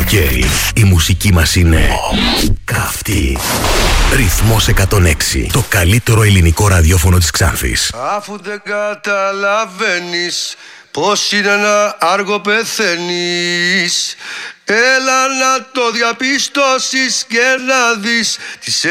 καλοκαίρι η μουσική μας είναι καυτή. Ρυθμός 106. Το καλύτερο ελληνικό ραδιόφωνο της Ξάνθης. Αφού δεν καταλαβαίνεις πως είναι να άργο πεθαίνεις, έλα να το διαπιστώσεις και να δεις τις